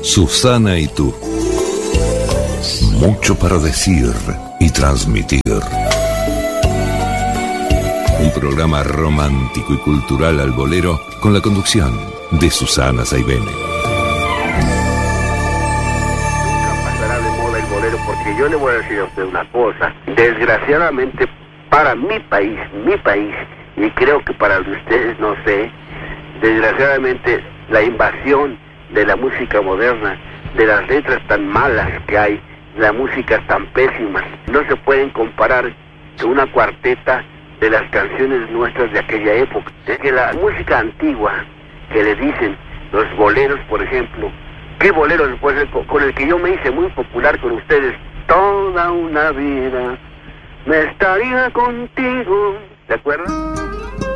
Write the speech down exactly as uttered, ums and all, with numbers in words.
Susana y tú. Mucho para decir y transmitir. Un programa romántico y cultural al bolero con la conducción de Susana Saibene. Nunca pasará de moda el bolero, porque yo le voy a decir a usted una cosa. Desgraciadamente para mi país, mi país, y creo que para ustedes, no sé, desgraciadamente la invasión de la música moderna, de las letras tan malas que hay, la música tan pésima, no se pueden comparar con una cuarteta de las canciones nuestras de aquella época. Es que la música antigua, que le dicen los boleros, por ejemplo, ¿qué bolero después con el que yo me hice muy popular con ustedes? Toda una vida me estaría contigo, ¿de acuerdo?